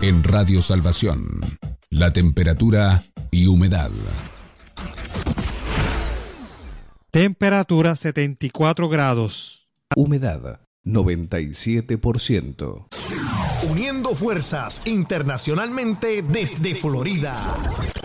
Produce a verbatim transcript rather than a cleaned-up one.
En Radio Salvación, la temperatura y humedad. Temperatura setenta y cuatro grados. Humedad noventa y siete por ciento. Uniendo fuerzas internacionalmente desde Florida.